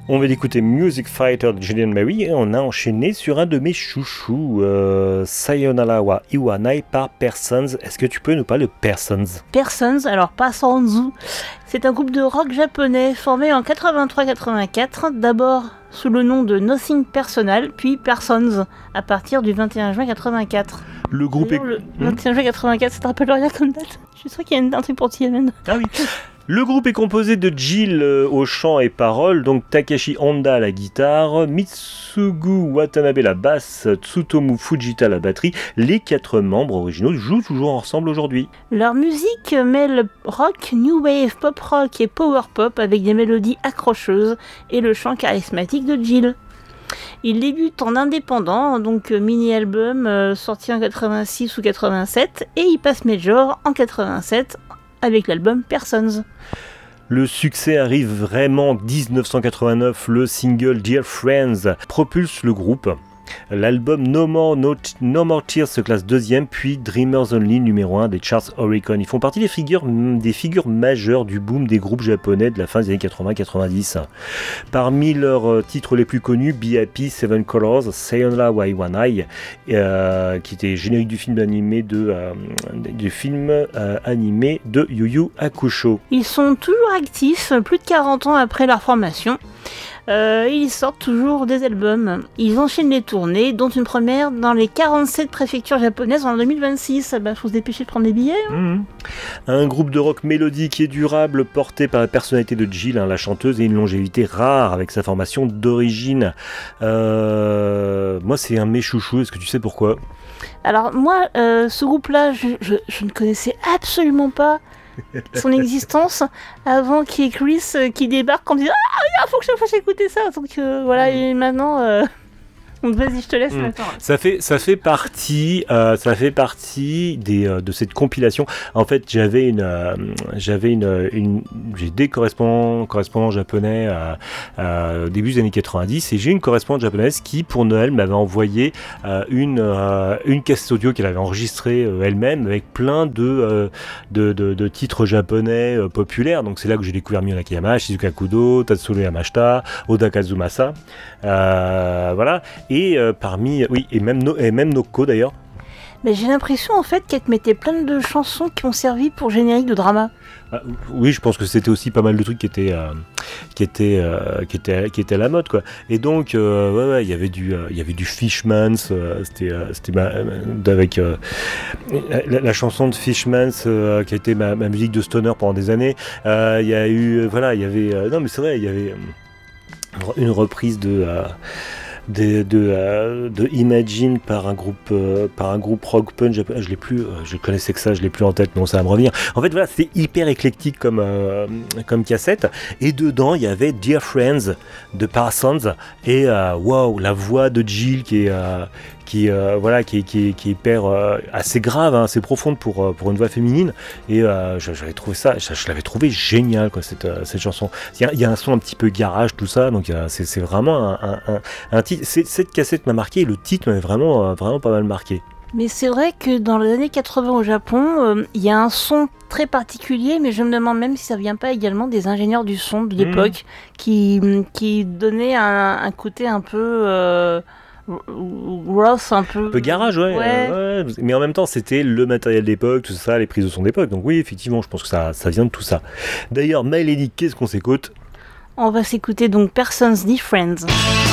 On va écouter Music Fighter de Julian Mary et on a enchaîné sur un de mes chouchous, Sayonara wa Iwanai par Persons. Est-ce que tu peux nous parler de Persons? Persons, alors Pasonzu, c'est un groupe de rock japonais formé en 83-84, d'abord sous le nom de Nothing Personal, puis Persons, à partir du 21 juin 84. Le groupe est... Le 21 juin 84, ça te rappelle rien comme date? Je suis sûr qu'il y a un truc pour Tiamen. Ah oui. Le groupe est composé de Jill au chant et paroles, donc Takashi Honda à la guitare, Mitsugu Watanabe la basse, Tsutomu Fujita la batterie. Les 4 membres originaux jouent toujours ensemble aujourd'hui. Leur musique mêle rock, new wave, pop rock et power pop avec des mélodies accrocheuses et le chant charismatique de Jill. Ils débutent en indépendant, donc mini-album sorti en 86 ou 87, et ils passent major en 87 avec l'album Persons. Le succès arrive vraiment en 1989, le single Dear Friends propulse le groupe. L'album No More Tears se classe 2e, puis Dreamers Only numéro 1 des charts Oricon. Ils font partie des figures majeures du boom des groupes japonais de la fin des années 80-90. Parmi leurs titres les plus connus, Be Happy, Seven Colors, Sayonara wa Iwanai, qui était générique du film animé de Yu Yu Hakusho. Ils sont toujours actifs, plus de 40 ans après leur formation. Ils sortent toujours des albums. Ils enchaînent les tournées, dont une première dans les 47 préfectures japonaises en 2026. Faut se dépêcher de prendre des billets. Un groupe de rock mélodique et durable porté par la personnalité de Jill, la chanteuse, et une longévité rare avec sa formation d'origine. Moi, c'est un de mes chouchous. Est-ce que tu sais pourquoi? Alors moi, ce groupe-là, je ne connaissais absolument pas son existence avant qu'il y ait Chris qui débarque en disant « Ah, faut que je fasse écouter ça !» Donc voilà, et maintenant... Vas-y, je te laisse. Ça fait partie de cette compilation. En fait, j'ai des correspondants japonais au début des années 90, et j'ai une correspondante japonaise qui, pour Noël, m'avait envoyé une cassette audio qu'elle avait enregistrée elle-même avec plein de titres japonais populaires. Donc c'est là que j'ai découvert Miyo Nakayama, Shizuka Kudo, Tatsuro Yamashita, Oda Kazumasa, voilà. Et même Noko d'ailleurs. Mais j'ai l'impression en fait qu'elle te mettait plein de chansons qui ont servi pour générique de drama. Oui, je pense que c'était aussi pas mal de trucs qui étaient à la mode, quoi. Et donc il y avait du Fishmans, c'était avec la chanson de Fishmans qui a été ma musique de stoner pendant des années. Il y avait non mais c'est vrai, il y avait une reprise de Imagine par un groupe rock punk. Je connaissais que ça, je l'ai plus en tête, mais bon, ça va me revenir. En fait voilà, c'était hyper éclectique comme cassette, et dedans il y avait Dear Friends de Parsons et waouh, la voix de Jill qui est hyper assez grave, assez profonde pour une voix féminine, et j'avais trouvé ça, je l'avais trouvé génial, quoi, cette chanson. Il y a un son un petit peu garage, tout ça, donc c'est vraiment un titre. Cette cassette m'a marqué, et le titre m'avait vraiment pas mal marqué. Mais c'est vrai que dans les années 80 au Japon, il y a un son très particulier, mais je me demande même si ça vient pas également des ingénieurs du son de l'époque qui donnaient un côté un peu... rough, un peu garage, ouais. Mais en même temps c'était le matériel d'époque, tout ça, les prises de son d'époque, donc oui, effectivement, je pense que ça vient de tout ça. D'ailleurs, My Lady, qu'est-ce qu'on s'écoute? On va s'écouter donc Persons Dear Friends.